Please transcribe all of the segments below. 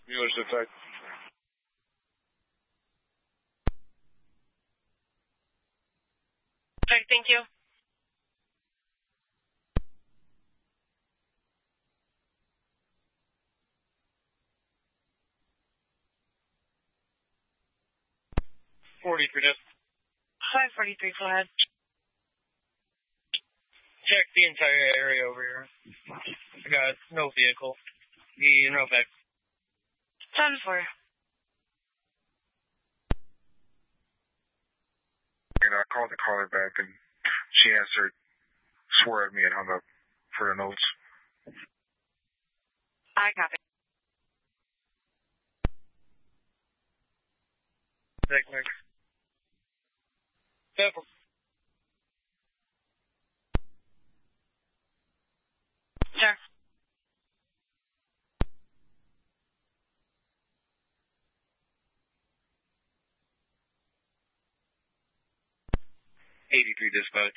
Mueller's effect. Okay, thank you. Disk. 543, go ahead. Check the entire area over here. I got no vehicle. No back. 10-4. And I called the caller back, and she answered, swore at me, and hung up for the notes. I copy. Technic. Careful. Sure. Dispatch.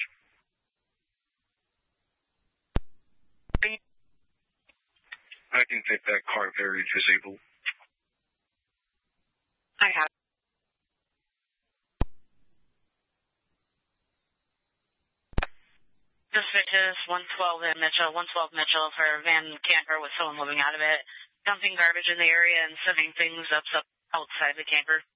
I can take that car very disabled. I have. Dispatch is 112 in Mitchell, 112 Mitchell for a van camper with someone living out of it, dumping garbage in the area and setting things up outside the camper.